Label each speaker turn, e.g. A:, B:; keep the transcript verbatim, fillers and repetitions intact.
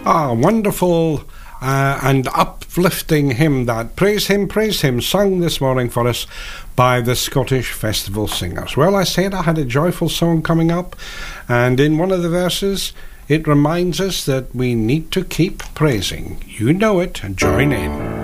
A: Ah, wonderful uh, and uplifting hymn that Praise Him, Praise Him, sung this morning for us by the Scottish Festival Singers. Well, I said I had a joyful song coming up, and in one of the verses it reminds us that we need to keep praising. You know it, join in.